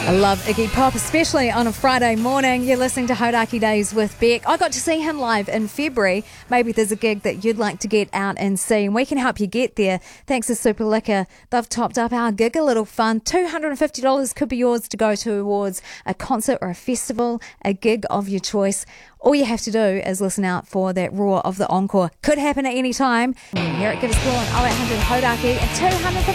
I love Iggy Pop, especially on a Friday morning. You're listening to Hodaki Days with Beck. I got to see him live in February. Maybe there's a gig that you'd like to get out and see, and we can help you get there. Thanks to Super Liquor, they've topped up our gig a little fun. $250 could be yours to go towards a concert or a festival, a gig of your choice. All you have to do is listen out for that roar of the encore. Could happen at any time. Here it gives us a call on 0800 Hodaki and $250.